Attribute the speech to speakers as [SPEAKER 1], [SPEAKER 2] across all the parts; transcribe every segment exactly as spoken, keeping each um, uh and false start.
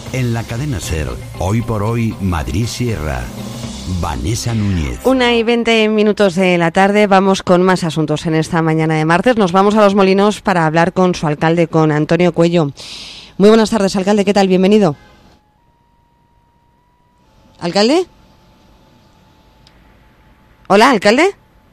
[SPEAKER 1] En la cadena SER, Hoy por Hoy, Madrid Sierra. Vanessa Núñez.
[SPEAKER 2] Una y veinte minutos de la tarde, vamos con más asuntos en esta mañana de martes. Nos vamos a Los Molinos para hablar con su alcalde, con Antonio Cuello. Muy buenas tardes, alcalde, ¿qué tal? Bienvenido. ¿Alcalde? Hola, alcalde.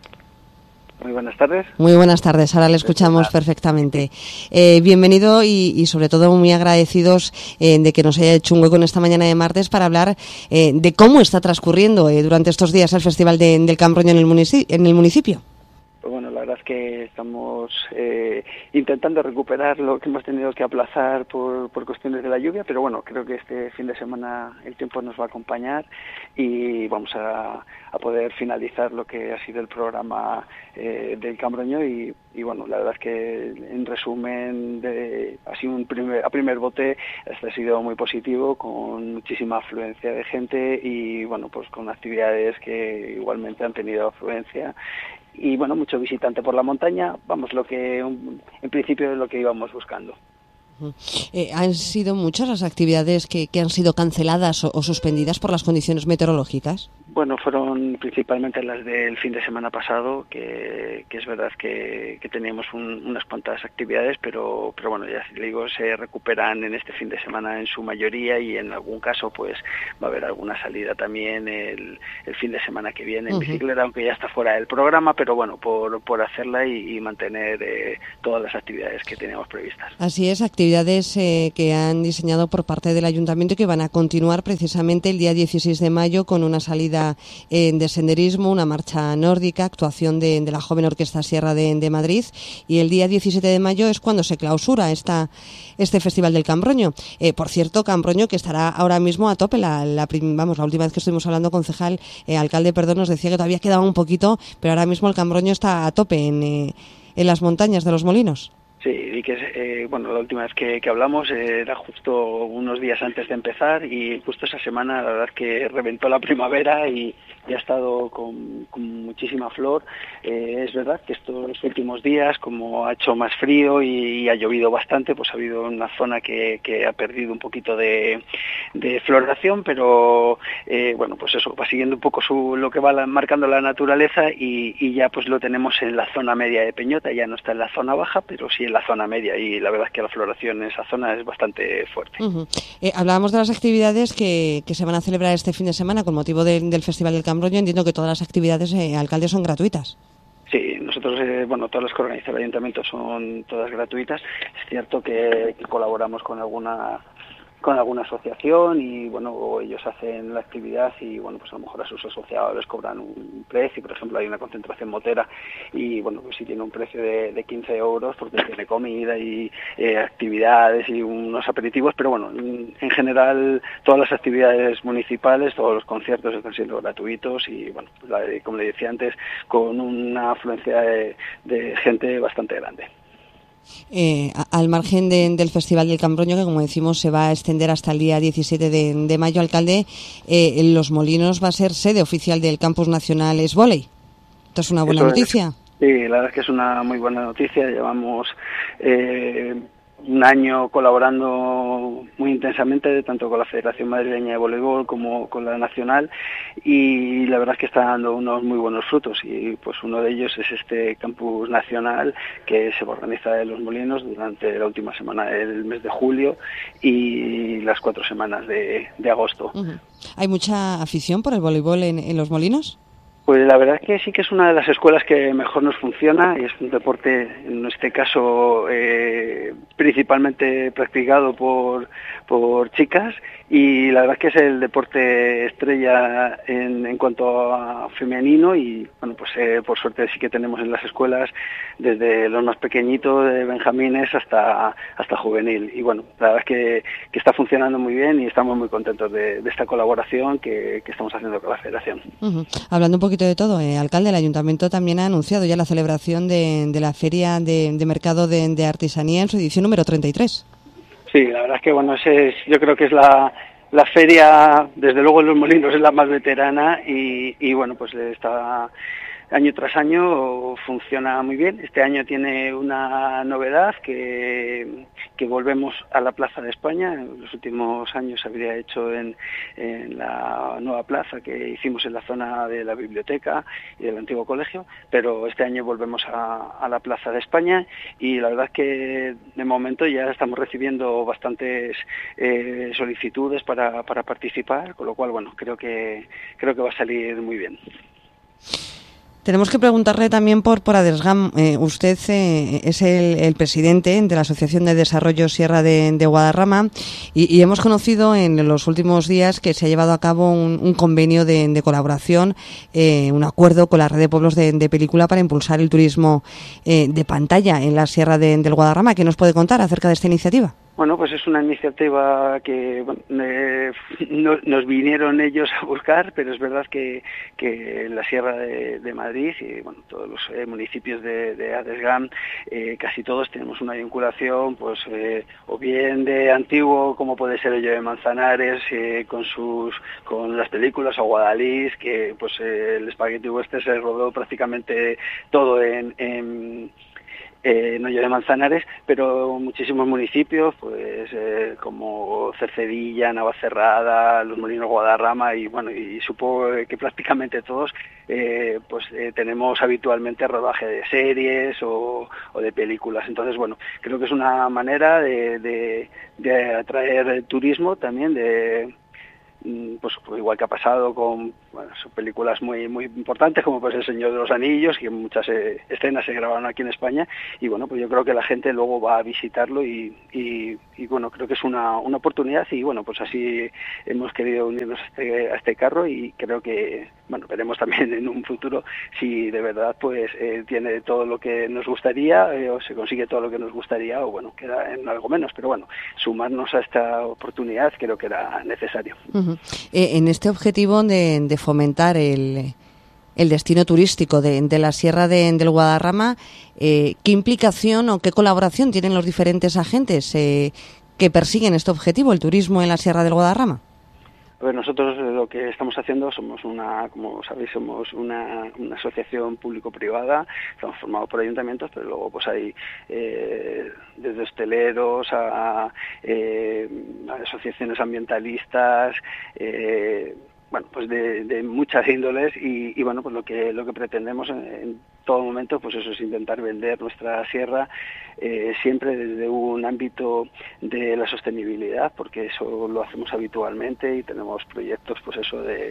[SPEAKER 3] Muy buenas tardes.
[SPEAKER 2] Muy buenas tardes, ahora le escuchamos perfectamente. Eh, bienvenido y, y sobre todo muy agradecidos eh, de que nos haya hecho un hueco en esta mañana de martes para hablar eh, de cómo está transcurriendo eh, durante estos días el Festival de, del Camproño en el, munici- en el municipio.
[SPEAKER 3] Pues bueno, la verdad es que estamos eh, intentando recuperar lo que hemos tenido que aplazar por, por cuestiones de la lluvia, pero bueno, creo que este fin de semana el tiempo nos va a acompañar y vamos a, a poder finalizar lo que ha sido el programa eh, del Camproño y, y bueno, la verdad es que en resumen de, ha sido un primer, a primer bote, este ha sido muy positivo, con muchísima afluencia de gente y bueno, pues con actividades que igualmente han tenido afluencia. Y bueno, mucho visitante por la montaña, vamos, lo que en principio es lo que íbamos buscando.
[SPEAKER 2] Eh, ¿Han sido muchas las actividades que, que han sido canceladas o, o suspendidas por las condiciones meteorológicas?
[SPEAKER 3] Bueno, fueron principalmente las del fin de semana pasado, que, que es verdad que, que teníamos un, unas cuantas actividades, pero, pero bueno, ya le digo, se recuperan en este fin de semana en su mayoría y en algún caso pues va a haber alguna salida también el, el fin de semana que viene en uh-huh. bicicleta, aunque ya está fuera del programa, pero bueno, por, por hacerla y, y mantener eh, todas las actividades que teníamos previstas.
[SPEAKER 2] Así es, actividades eh, que han diseñado por parte del Ayuntamiento y que van a continuar precisamente el día dieciséis de mayo con una salida eh, de senderismo, una marcha nórdica, actuación de, de la Joven Orquesta Sierra de, de Madrid, y el día diecisiete de mayo es cuando se clausura esta, este Festival del Camproño. Eh, por cierto, Camproño que estará ahora mismo a tope. La, la, vamos, la última vez que estuvimos hablando, concejal, eh, alcalde, perdón, nos decía que todavía quedaba un poquito, pero ahora mismo el Camproño está a tope en, eh, en las montañas de Los Molinos.
[SPEAKER 3] Sí, y que eh, bueno, la última vez que, que hablamos eh, era justo unos días antes de empezar y justo esa semana la verdad es que reventó la primavera y, y ha estado con, con muchísima flor. Eh, es verdad que estos últimos días, como ha hecho más frío y, y ha llovido bastante, pues ha habido una zona que, que ha perdido un poquito de, de floración, pero eh, bueno, pues eso, va siguiendo un poco su, lo que va la, marcando la naturaleza y, y ya pues lo tenemos en la zona media de Peñota, ya no está en la zona baja, pero sí en la zona media y la verdad es que la floración en esa zona es bastante fuerte.
[SPEAKER 2] Uh-huh. Eh, hablábamos de las actividades que, que se van a celebrar este fin de semana con motivo de, del Festival del Camproño. Entiendo que todas las actividades, eh, alcalde, son gratuitas.
[SPEAKER 3] Sí, nosotros, eh, bueno, todas las que organiza el Ayuntamiento son todas gratuitas. Es cierto que, que colaboramos con alguna con alguna asociación y bueno, ellos hacen la actividad y bueno, pues a lo mejor a sus asociados les cobran un precio. Por ejemplo, hay una concentración motera y bueno, pues sí tiene un precio de, de quince euros porque tiene comida y eh, actividades y unos aperitivos, pero bueno, en, en general todas las actividades municipales, todos los conciertos están siendo gratuitos y bueno, la, como le decía antes, con una afluencia de, de gente bastante grande.
[SPEAKER 2] Eh, al margen de, del Festival del Camproño, que como decimos se va a extender hasta el día diecisiete de, de mayo, alcalde, eh, en Los Molinos va a ser sede oficial del Campus Nacional Esvoley. Esto es una buena
[SPEAKER 3] Eso
[SPEAKER 2] noticia.
[SPEAKER 3] Es. Sí, la verdad es que es una muy buena noticia. Llevamos eh, un año colaborando muy intensamente, tanto con la Federación Madrileña de Voleibol como con la Nacional, y la verdad es que está dando unos muy buenos frutos, y pues uno de ellos es este campus nacional que se va a organizar en Los Molinos durante la última semana del mes de julio y las cuatro semanas de, de agosto.
[SPEAKER 2] Uh-huh. ¿Hay mucha afición por el voleibol en, en Los Molinos?
[SPEAKER 3] Pues la verdad es que sí que es una de las escuelas que mejor nos funciona y es un deporte, en este caso, eh, principalmente practicado por, por chicas, y la verdad es que es el deporte estrella en, en cuanto a femenino y bueno, pues eh, por suerte sí que tenemos en las escuelas desde los más pequeñitos, de benjamines hasta hasta juvenil, y bueno, la verdad es que, que está funcionando muy bien y estamos muy contentos de, de esta colaboración que, que estamos haciendo con la Federación.
[SPEAKER 2] Uh-huh. Hablando un poquito de todo, eh, alcalde, el Ayuntamiento también ha anunciado ya la celebración de, de la Feria de, de Mercado de, de Artesanía en su edición número treinta y tres.
[SPEAKER 3] Sí, la verdad es que bueno, ese es, yo creo que es la, la feria, desde luego en Los Molinos es la más veterana y, y bueno, pues está año tras año funciona muy bien. Este año tiene una novedad que, que volvemos a la Plaza de España. En los últimos años se habría hecho en, en la nueva plaza que hicimos en la zona de la biblioteca y del antiguo colegio, pero este año volvemos a, a la Plaza de España y la verdad es que de momento ya estamos recibiendo bastantes eh, solicitudes para, para participar, con lo cual bueno, creo que creo que va a salir muy bien.
[SPEAKER 2] Tenemos que preguntarle también por, por Adesgam. Eh, usted eh, es el, el presidente de la Asociación de Desarrollo Sierra de, de Guadarrama y, y hemos conocido en los últimos días que se ha llevado a cabo un, un convenio de, de colaboración, eh, un acuerdo con la red de pueblos de, de película para impulsar el turismo eh, de pantalla en la Sierra de, del Guadarrama. ¿Qué nos puede contar acerca de esta iniciativa?
[SPEAKER 3] Bueno, pues es una iniciativa que bueno, eh, no, nos vinieron ellos a buscar, pero es verdad que, que la Sierra de, de Madrid y bueno, todos los eh, municipios de, de Adesgam, eh, casi todos tenemos una vinculación, pues eh, o bien de antiguo, como puede ser el Hoyo de Manzanares, eh, con sus con las películas, o Guadalís, que pues eh, el Spaghetti Western se rodó prácticamente todo en, en Eh, en Hoyo de Manzanares, pero muchísimos municipios, pues eh, como Cercedilla, Navacerrada, Los Molinos, Guadarrama y bueno, y supongo que prácticamente todos, eh, pues eh, tenemos habitualmente rodaje de series o, o de películas. Entonces, bueno, creo que es una manera de, de, de atraer turismo también, de pues igual que ha pasado con bueno, son películas muy muy importantes como pues El Señor de los Anillos, que muchas eh, escenas se grabaron aquí en España y bueno, pues yo creo que la gente luego va a visitarlo y, y, y bueno, creo que es una, una oportunidad y bueno, pues así hemos querido unirnos a este, a este carro y creo que bueno, veremos también en un futuro si de verdad pues eh, tiene todo lo que nos gustaría eh, o se consigue todo lo que nos gustaría o bueno, queda en algo menos, pero bueno, sumarnos a esta oportunidad creo que era necesario.
[SPEAKER 2] Uh-huh. Eh, en este objetivo de, de fomentar el, el destino turístico de, de la Sierra de, del Guadarrama, eh, ¿qué implicación o qué colaboración tienen los diferentes agentes eh, que persiguen este objetivo, el turismo en la Sierra del Guadarrama?
[SPEAKER 3] A ver, nosotros lo que estamos haciendo somos una, como sabéis, somos una, una asociación público-privada, estamos formados por ayuntamientos, pero luego pues hay eh, desde hosteleros a, eh, a asociaciones ambientalistas, eh, bueno, pues de, de muchas índoles y, y bueno, pues lo que lo que pretendemos en, en todo momento, pues eso es intentar vender nuestra sierra eh, siempre desde un ámbito de la sostenibilidad, porque eso lo hacemos habitualmente y tenemos proyectos, pues eso de,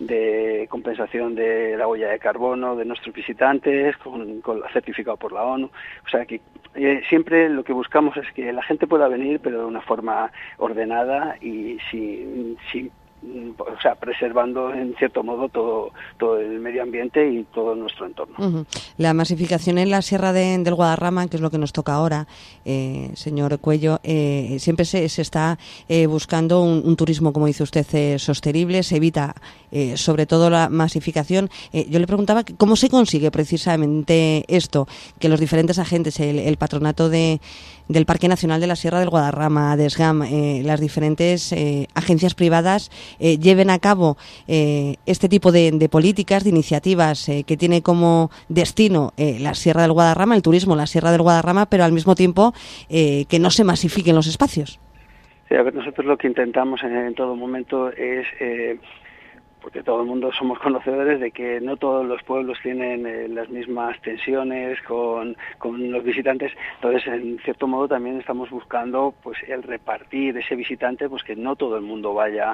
[SPEAKER 3] de compensación de la huella de carbono de nuestros visitantes, con, con certificado por la ONU, o sea que eh, siempre lo que buscamos es que la gente pueda venir, pero de una forma ordenada y sin, sin o sea, preservando en cierto modo todo todo el medio ambiente y todo nuestro entorno.
[SPEAKER 2] Uh-huh. La masificación en la Sierra de, del Guadarrama, que es lo que nos toca ahora, eh, señor Cuello, eh, siempre se, se está eh, buscando un, un turismo, como dice usted, eh, sostenible, se evita eh, sobre todo la masificación. Eh, yo le preguntaba cómo se consigue precisamente esto, que los diferentes agentes, el, el patronato de del Parque Nacional de la Sierra del Guadarrama, Adesgam, eh, las diferentes eh, agencias privadas eh, lleven a cabo eh, este tipo de, de políticas, de iniciativas eh, que tiene como destino eh, la Sierra del Guadarrama, el turismo en la Sierra del Guadarrama, pero al mismo tiempo eh, que no se masifiquen los espacios.
[SPEAKER 3] Sí, a ver, nosotros lo que intentamos en, en todo momento es... Eh, porque todo el mundo somos conocedores de que no todos los pueblos tienen eh, las mismas tensiones con, con los visitantes, entonces en cierto modo también estamos buscando pues el repartir ese visitante, pues que no todo el mundo vaya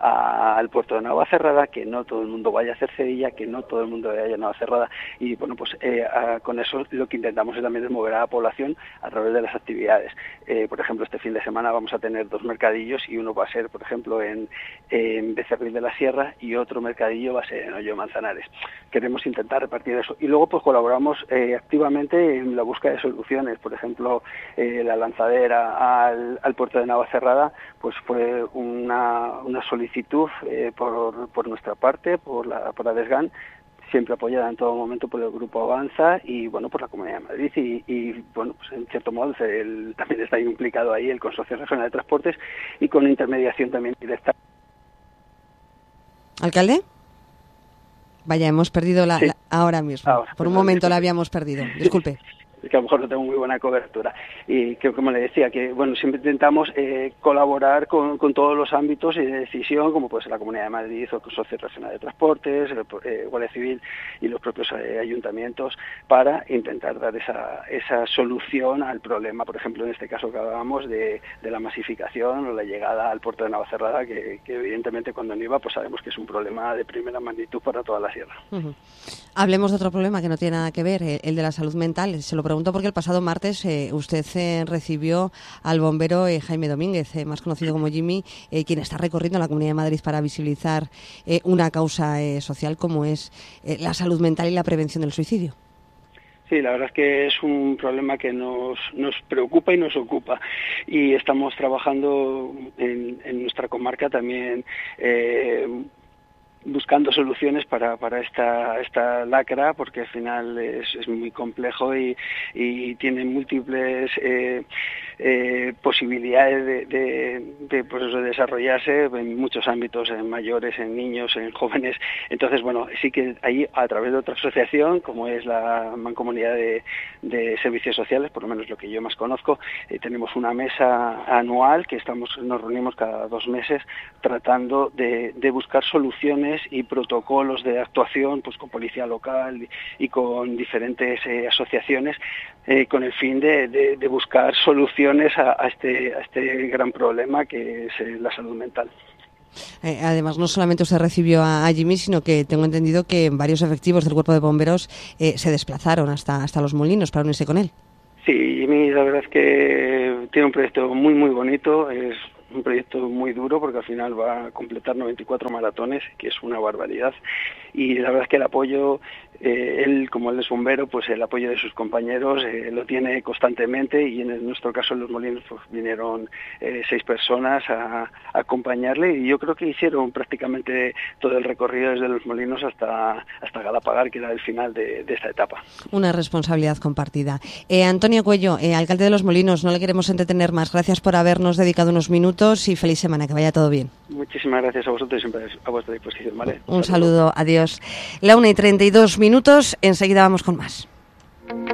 [SPEAKER 3] a, al puerto de Navacerrada, que no todo el mundo vaya a Cercedilla, que no todo el mundo vaya a Navacerrada y bueno pues eh, a, con eso lo que intentamos es también es mover a la población a través de las actividades. Eh, por ejemplo, este fin de semana vamos a tener dos mercadillos y uno va a ser por ejemplo en, en Becerril de la Sierra y otro mercadillo va a ser en Hoyo de Manzanares. Queremos intentar repartir eso y luego pues colaboramos eh, activamente en la búsqueda de soluciones. Por ejemplo, eh, la lanzadera al, al puerto de Navacerrada pues fue una, una solicitud eh, por, por nuestra parte, por la por Adesgam, siempre apoyada en todo momento por el Grupo Avanza y bueno por la Comunidad de Madrid y, y bueno pues en cierto modo el, también está implicado ahí el Consorcio Regional de Transportes y con intermediación también directa.
[SPEAKER 2] ¿Alcalde? Vaya, hemos perdido la,
[SPEAKER 3] sí.
[SPEAKER 2] la ahora mismo.
[SPEAKER 3] Ahora,
[SPEAKER 2] Por un
[SPEAKER 3] perdón,
[SPEAKER 2] momento
[SPEAKER 3] disculpe.
[SPEAKER 2] la habíamos perdido. Disculpe.
[SPEAKER 3] Que a lo mejor no tengo muy buena cobertura. Y que, como le decía, que bueno, siempre intentamos eh, colaborar con, con todos los ámbitos de decisión, como puede ser la Comunidad de Madrid o el Consorcio Regional de Transportes, el, eh, Guardia Civil y los propios eh, ayuntamientos, para intentar dar esa, esa solución al problema, por ejemplo, en este caso que hablábamos de, de la masificación o la llegada al puerto de Navacerrada, que, que evidentemente cuando no iba, pues sabemos que es un problema de primera magnitud para toda la sierra.
[SPEAKER 2] Uh-huh. Hablemos de otro problema que no tiene nada que ver, el de la salud mental. Se lo pregunto porque el pasado martes eh, usted eh, recibió al bombero eh, Jaime Domínguez, eh, más conocido como Jimmy, eh, quien está recorriendo la Comunidad de Madrid para visibilizar eh, una causa eh, social como es eh, la salud mental y la prevención del suicidio.
[SPEAKER 3] Sí, la verdad es que es un problema que nos, nos preocupa y nos ocupa, y estamos trabajando en, en nuestra comarca también eh, buscando soluciones para, para esta, esta lacra, porque al final es, es muy complejo y, y tiene múltiples eh, eh, posibilidades de, de, de, pues eso, de desarrollarse en muchos ámbitos, en mayores, en niños, en jóvenes. Entonces, bueno, sí que ahí, a través de otra asociación, como es la Mancomunidad de, de Servicios Sociales, por lo menos lo que yo más conozco, eh, tenemos una mesa anual que estamos nos reunimos cada dos meses tratando de, de buscar soluciones y protocolos de actuación, pues con policía local y con diferentes eh, asociaciones, eh, con el fin de, de, de buscar soluciones a, a este a este gran problema que es eh, la salud mental.
[SPEAKER 2] Eh, además, no solamente usted recibió a, a Jimmy, sino que tengo entendido que varios efectivos del Cuerpo de Bomberos eh, se desplazaron hasta hasta Los Molinos para unirse con él.
[SPEAKER 3] Sí, Jimmy, la verdad es que tiene un proyecto muy muy bonito, es un proyecto muy duro porque al final va a completar noventa y cuatro maratones, que es una barbaridad, y la verdad es que el apoyo, eh, él como él es bombero, pues el apoyo de sus compañeros eh, lo tiene constantemente, y en nuestro caso en Los Molinos pues vinieron eh, seis personas a, a acompañarle, y yo creo que hicieron prácticamente todo el recorrido desde Los Molinos hasta, hasta Galapagar, que era el final de, de esta etapa.
[SPEAKER 2] Una responsabilidad compartida. Eh, Antonio Cuello, eh, alcalde de Los Molinos, no le queremos entretener más. Gracias por habernos dedicado unos minutos y feliz semana, que vaya todo bien.
[SPEAKER 3] Muchísimas gracias a vosotros y siempre a vuestra disposición, ¿vale?
[SPEAKER 2] Un saludo, adiós. La una y treinta y dos minutos, enseguida vamos con más.